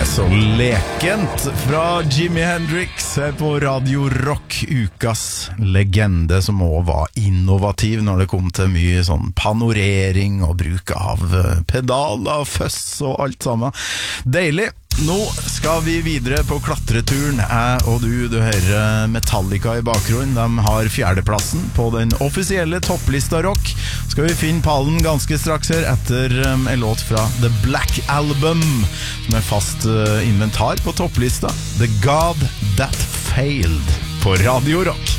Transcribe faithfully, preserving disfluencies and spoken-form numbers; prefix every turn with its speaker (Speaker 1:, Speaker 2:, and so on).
Speaker 1: Så lekent fra Jimi Hendrix her på Radio Rock, ukas legende som også var innovativ når det kom til mye sånn panorering og bruk av pedaler, føss og alt sammen. Deilig! Nå skal vi videre på klatreturen. Jeg og du, du hører Metallica i bakgrunnen. De har fjerdeplassen på den offisielle topplista rock. Skal vi finne pallen ganske straks her etter um, en låt fra The Black Album, som er fast uh, inventar på topplista. The God That Failed på Radio Rock.